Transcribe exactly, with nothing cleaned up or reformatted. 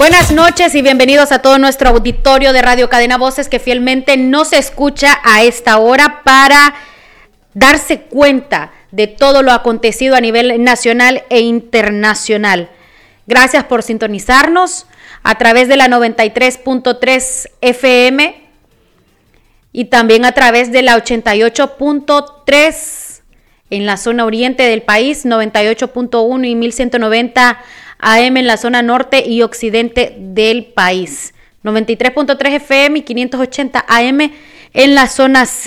Buenas noches y bienvenidos a todo nuestro auditorio de Radio Cadena Voces que fielmente nos escucha a esta hora para darse cuenta de todo lo acontecido a nivel nacional e internacional. Gracias por sintonizarnos a través de la noventa y tres punto tres F M y también a través de la ochenta y ocho punto tres en la zona oriente del país, noventa y ocho punto uno y mil ciento noventa A M en la zona norte y occidente del país, noventa y tres punto tres F M y quinientos ochenta A M en la zona